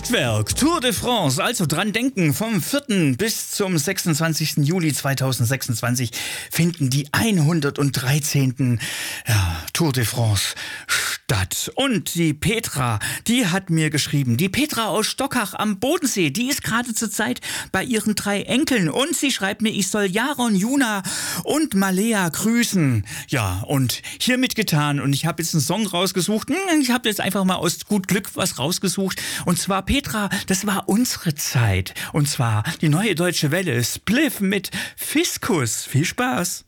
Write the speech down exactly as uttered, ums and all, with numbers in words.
Kraftwerk, Tour de France, also dran denken, vom vierten bis zum sechsundzwanzigsten Juli zweitausendsechsundzwanzig finden die hundertdreizehnten Ja, Tour de France statt. Und die Petra, die hat mir geschrieben, die Petra aus Stockach am Bodensee, die ist gerade zur Zeit bei ihren drei Enkeln und sie schreibt mir, ich soll Jaron, Juna und Malea grüßen. Ja, und hiermit getan und ich habe jetzt einen Song rausgesucht, ich habe jetzt einfach mal aus gut Glück was rausgesucht und zwar Petra, das war unsere Zeit und zwar die Neue Deutsche Welle, Spliff mit Fiskus. Viel Spaß!